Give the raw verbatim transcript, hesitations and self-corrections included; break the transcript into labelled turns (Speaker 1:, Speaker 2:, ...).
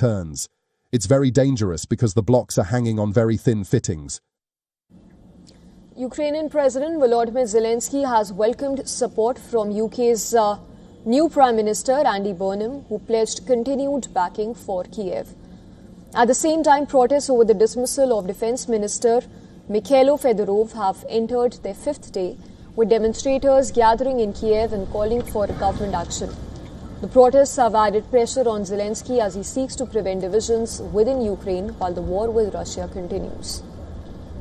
Speaker 1: turns. It's very dangerous because the blocks are hanging on very thin fittings.
Speaker 2: Ukrainian President Volodymyr Zelensky has welcomed support from U K's uh, new Prime Minister Andy Burnham, who pledged continued backing for Kiev. At the same time, protests over the dismissal of Defense Minister Mikhailo Fedorov have entered their fifth day, with demonstrators gathering in Kiev and calling for government action. The protests have added pressure on Zelensky as he seeks to prevent divisions within Ukraine while the war with Russia continues.